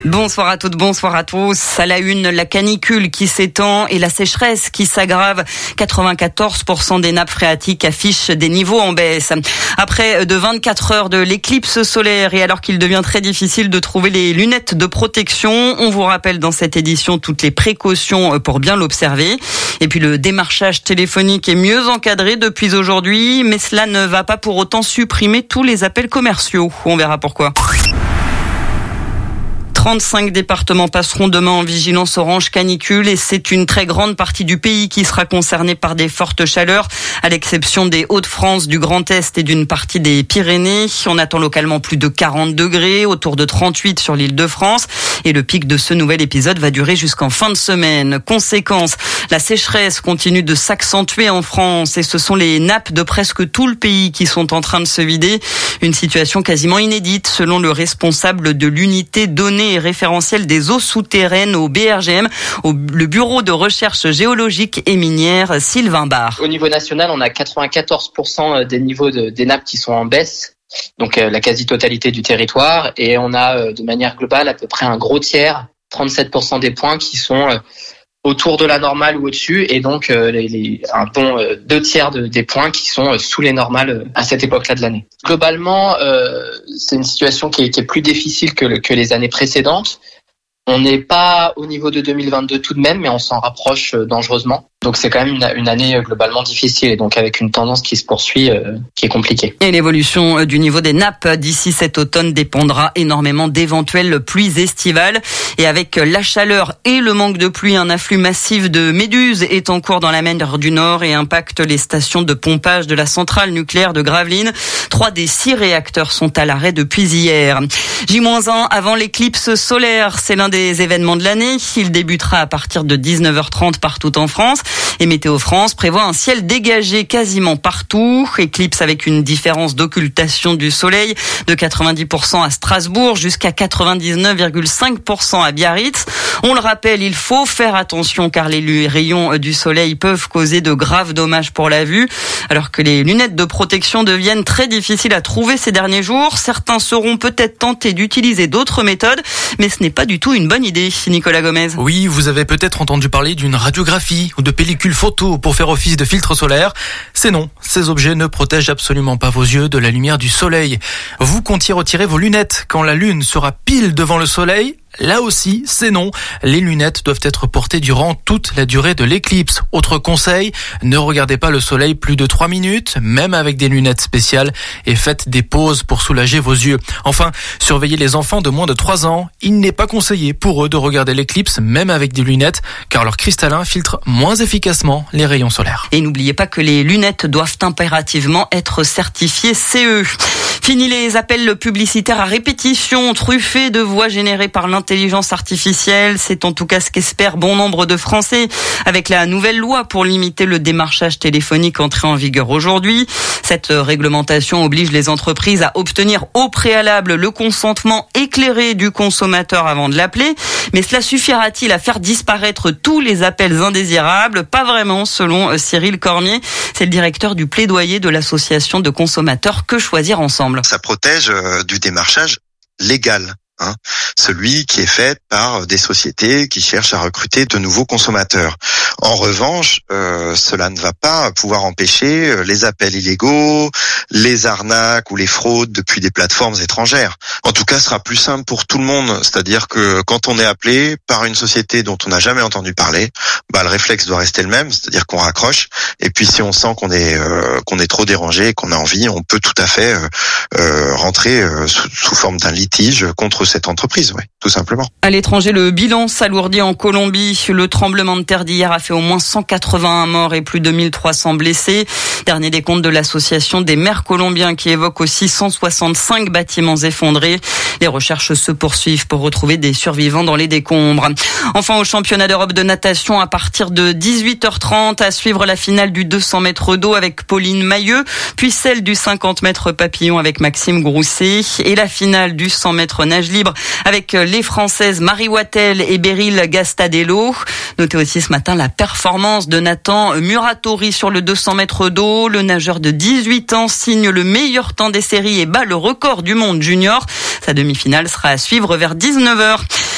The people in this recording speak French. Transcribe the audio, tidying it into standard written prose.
Bonsoir à toutes, bonsoir à tous. À la une, la canicule qui s'étend et la sécheresse qui s'aggrave. 94% des nappes phréatiques affichent des niveaux en baisse. Après de 24 heures de l'éclipse solaire et alors qu'il devient très difficile de trouver les lunettes de protection, on vous rappelle dans cette édition toutes les précautions pour bien l'observer. Et puis le démarchage téléphonique est mieux encadré depuis aujourd'hui, mais cela ne va pas pour autant supprimer tous les appels commerciaux. On verra pourquoi. 35 départements passeront demain en vigilance orange canicule et c'est une très grande partie du pays qui sera concernée par des fortes chaleurs, à l'exception des Hauts-de-France, du Grand Est et d'une partie des Pyrénées. On attend localement plus de 40 degrés, autour de 38 sur l'Île-de-France. Et le pic de ce nouvel épisode va durer jusqu'en fin de semaine. Conséquence, la sécheresse continue de s'accentuer en France et ce sont les nappes de presque tout le pays qui sont en train de se vider. Une situation quasiment inédite selon le responsable de l'unité données et référentielle des eaux souterraines au BRGM, le Bureau de recherche géologique et minière, Sylvain Barre. Au niveau national, on a 94% des niveaux des nappes qui sont en baisse, donc la quasi-totalité du territoire, et on a de manière globale à peu près un gros tiers, 37% des points qui sont autour de la normale ou au-dessus, et donc un bon 2 tiers des points qui sont sous les normales à cette époque-là de l'année. Globalement, c'est une situation qui est plus difficile que les années précédentes. On n'est pas au niveau de 2022 tout de même, mais on s'en rapproche dangereusement. Donc c'est quand même une année globalement difficile et donc avec une tendance qui se poursuit, qui est compliquée. Et l'évolution du niveau des nappes d'ici cet automne dépendra énormément d'éventuelles pluies estivales. Et avec la chaleur et le manque de pluie, un afflux massif de méduses est en cours dans la mer du Nord et impacte les stations de pompage de la centrale nucléaire de Gravelines. 3 des 6 réacteurs sont à l'arrêt depuis hier. J-1 avant l'éclipse solaire, c'est l'un des événements de l'année. Il débutera à partir de 19h30 partout en France. Et Météo France prévoit un ciel dégagé quasiment partout. Éclipse avec une différence d'occultation du soleil de 90% à Strasbourg jusqu'à 99,5% à Biarritz. On le rappelle, il faut faire attention car les rayons du soleil peuvent causer de graves dommages pour la vue. Alors que les lunettes de protection deviennent très difficiles à trouver ces derniers jours, certains seront peut-être tentés d'utiliser d'autres méthodes, mais ce n'est pas du tout une bonne idée, Nicolas Gomez. Oui, vous avez peut-être entendu parler d'une radiographie ou de pellicule photo pour faire office de filtre solaire. C'est non, ces objets ne protègent absolument pas vos yeux de la lumière du soleil. Vous comptiez retirer vos lunettes quand la lune sera pile devant le soleil. Là aussi, c'est non. Les lunettes doivent être portées durant toute la durée de l'éclipse. Autre conseil, ne regardez pas le soleil plus de 3 minutes, même avec des lunettes spéciales, et faites des pauses pour soulager vos yeux. Enfin, surveillez les enfants de moins de 3 ans. Il n'est pas conseillé pour eux de regarder l'éclipse, même avec des lunettes, car leur cristallin filtre moins efficacement les rayons solaires. Et n'oubliez pas que les lunettes doivent impérativement être certifiées CE. Fini les appels publicitaires à répétition, truffés de voix générées par l'intelligence artificielle. C'est en tout cas ce qu'espèrent bon nombre de Français avec la nouvelle loi pour limiter le démarchage téléphonique entrée en vigueur aujourd'hui. Cette réglementation oblige les entreprises à obtenir au préalable le consentement éclairé du consommateur avant de l'appeler. Mais cela suffira-t-il à faire disparaître tous les appels indésirables ? Pas vraiment, selon Cyril Cormier. C'est le directeur du plaidoyer de l'association de consommateurs Que Choisir Ensemble. Ça protège du démarchage légal. Celui qui est fait par des sociétés qui cherchent à recruter de nouveaux consommateurs. En revanche, cela ne va pas pouvoir empêcher les appels illégaux, les arnaques ou les fraudes depuis des plateformes étrangères. En tout cas, ce sera plus simple pour tout le monde. C'est-à-dire que quand on est appelé par une société dont on n'a jamais entendu parler, le réflexe doit rester le même, c'est-à-dire qu'on raccroche. Et puis si on sent qu'on est trop dérangé et qu'on a envie, on peut tout à fait rentrer sous forme d'un litige contre cette entreprise, oui, tout simplement. À l'étranger, le bilan s'alourdit en Colombie. Le tremblement de terre d'hier a fait au moins 181 morts et plus de 1300 blessés. Dernier décompte de l'association des maires colombiens qui évoque aussi 165 bâtiments effondrés. Les recherches se poursuivent pour retrouver des survivants dans les décombres. Enfin, au championnat d'Europe de natation, à partir de 18h30, à suivre la finale du 200 mètres d'eau avec Pauline Mailleux, puis celle du 50 mètres papillon avec Maxime Grousset et la finale du 100 mètres nage libre avec les Françaises Marie Wattel et Beryl Gastadello. Notez aussi ce matin la performance de Nathan Muratori sur le 200 mètres d'eau. Le nageur de 18 ans signe le meilleur temps des séries et bat le record du monde junior. Sa demi-finale sera à suivre vers 19h.